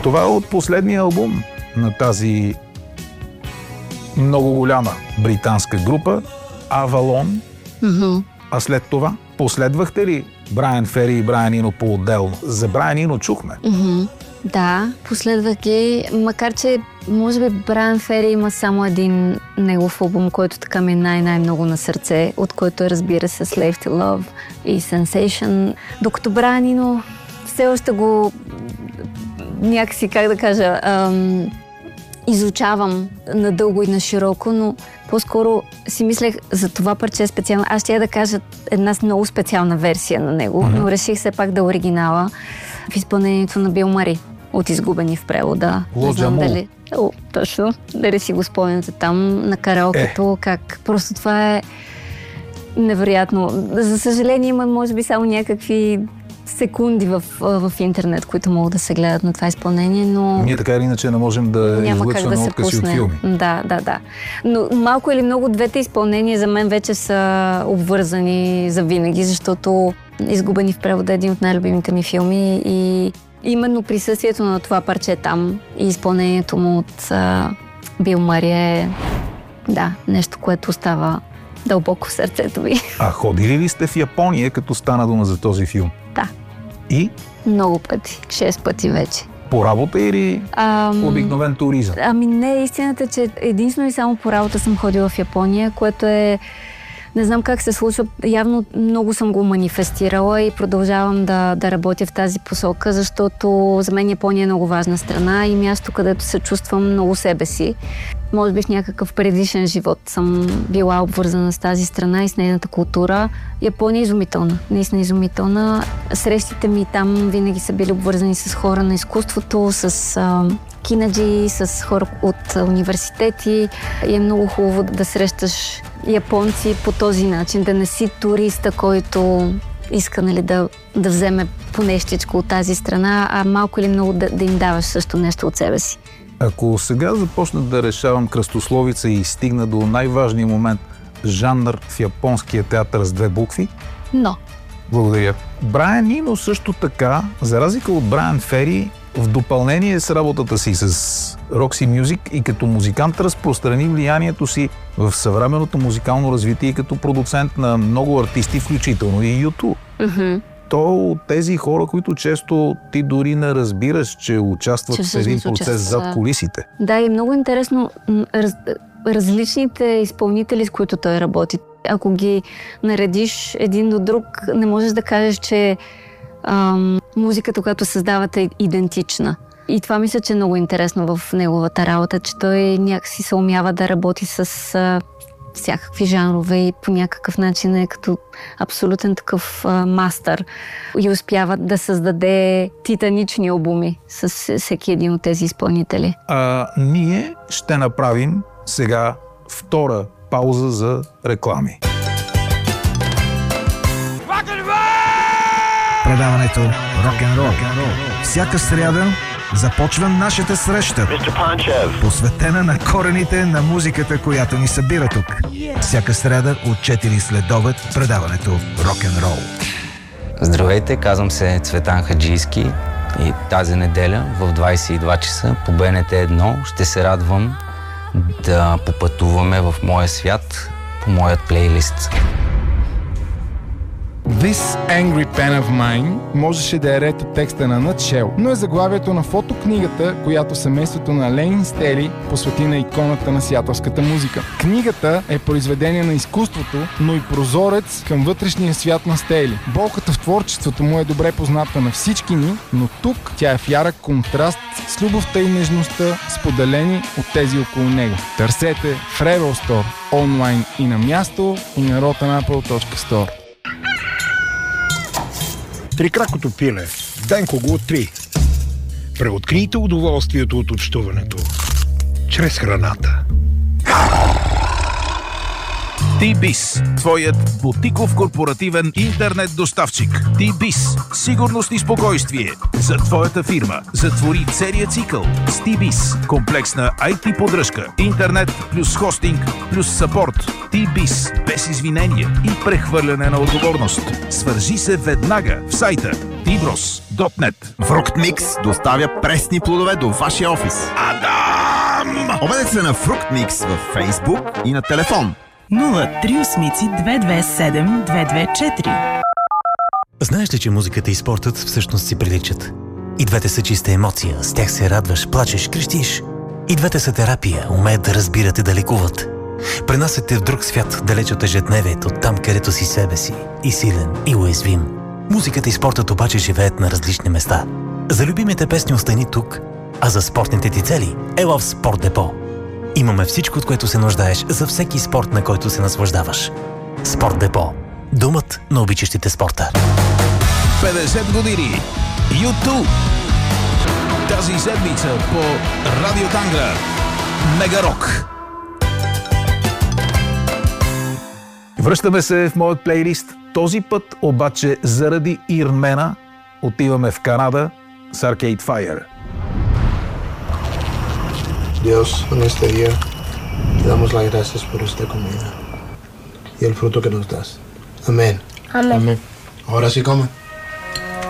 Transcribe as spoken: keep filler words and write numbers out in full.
Това е от последния албум на тази много голяма британска група Авалон. Mm-hmm. А след това последвахте ли Брайан Фери и Брайан Ино по-отделно? За Брайан Ино чухме. Mm-hmm. Да, последвах ги, макар че може би Брайан Фери има само един негов албум, който така ми е най-най-много на сърце, от който е, разбира се, Slave to Love и Sensation. Докато Брайан Ино все още го някакси, как да кажа, ам, изучавам надълго и на широко, но по-скоро си мислех за това парче специално. Аз ще я да кажа една много специална версия на него, mm-hmm. но реших все пак да оригинала в изпълнението на Бил Мари от Изгубени в превода. Не знам дали... О, точно. Дали си го спомняте там на караокето, е. Как просто това е невероятно. За съжаление има може би само някакви секунди в, в интернет, които могат да се гледат на това изпълнение, но... Ние така или иначе не можем да излъчваме да откъси от филми. Да, да, да. Но малко или много двете изпълнения за мен вече са обвързани за винаги, защото Изгубени в превода е един от най-любимите ми филми и именно присъствието на това парче там и изпълнението му от Бил Мари е, да, нещо, което остава дълбоко в сърцето ми. А ходили ли сте в Япония, като стана дума за този филм? Да. И? Много пъти. Шест пъти вече. По работа или Ам... обикновен туризъм? Ами не, истината е, че единствено и само по работа съм ходила в Япония, което е... Не знам как се случва. Явно много съм го манифестирала и продължавам да, да работя в тази посока, защото за мен Япония е много важна страна и място, където се чувствам много себе си. Може би в някакъв предишен живот съм била обвързана с тази страна и с нейната култура. Япония е изумителна, наистина изумителна. Срещите ми там винаги са били обвързани с хора на изкуството, с а, кинаджи, с хора от университети. И е много хубаво да срещаш японци по този начин, да не си туриста, който иска, нали, да, да вземе по нещичко от тази страна, а малко или много да, да им даваш също нещо от себе си. Ако сега започна да решавам кръстословица и стигна до най-важния момент, жанр в японския театър с две букви? Но. Благодаря. Брайан Ино също така, за разлика от Брайан Фери, в допълнение с работата си с Roxy Music и като музикант разпространи влиянието си в съвременното музикално развитие и като продуцент на много артисти, включително и YouTube. Mm-hmm. То от тези хора, които често ти дори не разбираш, че участват в един процес зад кулисите. Да, и много интересно раз, различните изпълнители, с които той работи. Ако ги наредиш един до друг, не можеш да кажеш, че ам, музиката, която създават, е идентична. И това мисля, че е много интересно в неговата работа, че той някакси се умява да работи с а, всякакви жанрове и по някакъв начин е като абсолютен такъв а, мастър и успява да създаде титанични албуми с всеки един от тези изпълнители. А ние ще направим сега втора пауза за реклами. Предаването Рок-н-рол. Всяка сряда започва нашата среща, посветена на корените на музиката, която ни събира тук. Всяка сряда от четири следобед предаването Рок-н-рол. Здравейте, казвам се Цветан Хаджийски и тази неделя в двайсет и два часа по Б Н Т едно ще се радвам да попътуваме в моя свят по моят плейлист. This Angry Pen of Mine можеше да е ред от текста на Nutshell, но е заглавието на фотокнигата, която семейството на Ленин Стели посвети на иконата на сиатълската музика. Книгата е произведение на изкуството, но и прозорец към вътрешния свят на Стели. Болката в творчеството му е добре позната на всички ни, но тук тя е в ярък контраст с любовта и нежността, споделени от тези около него. Търсете в Rebel Store, онлайн и на място, и на rotten apple точка store. Трикракото пиле. Денко го три. Преоткрийте удоволствието от общуването чрез храната. T-Biz, твоят бутиков корпоративен интернет доставчик. T-Biz, сигурност и спокойствие за твоята фирма. Затвори целия цикъл с T-Biz. Комплексна ай ти поддръжка, интернет плюс хостинг плюс съпорт. T-Biz, без извинения и прехвърляне на отговорност. Свържи се веднага в сайта Tibros точка нет. Фруктмикс доставя пресни плодове до вашия офис. Адам! Обадете се на Фруктмикс във Фейсбук и на телефон нула три осем две две седем две две четири. Знаеш ли, че музиката и спортът всъщност си приличат? И двете са чиста емоция, с тях се радваш, плачеш, крещиш. И двете са терапия, умеят да разбират и да лекуват. Пренасят те в друг свят, далеч от ежедневието, там където си себе си, и силен, и уязвим. Музиката и спортът обаче живеят на различни места. За любимите песни остани тук, а за спортните ти цели ела в Спорт Депо. Имаме всичко, от което се нуждаеш за всеки спорт, на който се наслаждаваш. Спорт Депо. Домът на обичащите спорта. петдесет години Ю ту. Тази седмица по Радио Тангра. Мегарок. Връщаме се в моят плейлист. Този път обаче заради Ирмена отиваме в Канада с Arcade Fire. Dios, en este día te damos las gracias por esta comida y el fruto que nos das. Amén. Amén. Ahora sí come.